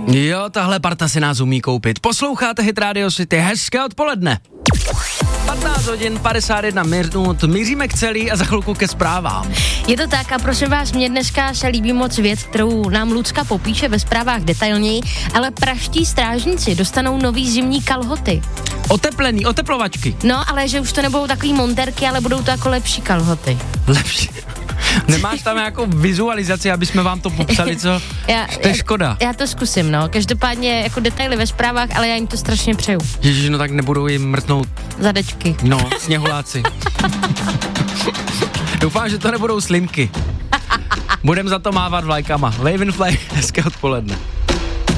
Jo, tahle parta si nás umí koupit. Posloucháte Hit Radio City, hezké odpoledne. 15 hodin 51 minut, míříme k celý a za chvilku ke zprávám. Je to tak a prosím vás, mně dneska se líbí moc věc, kterou nám Lucka popíše ve zprávách detailněji, ale praští strážníci dostanou nový zimní kalhoty. Oteplený, oteplovačky. No, ale že už to nebudou takový monterky, ale budou to jako lepší kalhoty. Lepší. Nemáš tam jako vizualizaci, aby jsme vám to popsali, co? To je škoda. Já to zkusím, no. Každopádně jako detaily ve zprávách, ale já jim to strašně přeju. Ježiš, no tak nebudou jim mrtnout zadečky. No, sněhuláci. Doufám, že to nebudou slimky. Budem za to mávat vlajkama. Wave and fly, hezké odpoledne.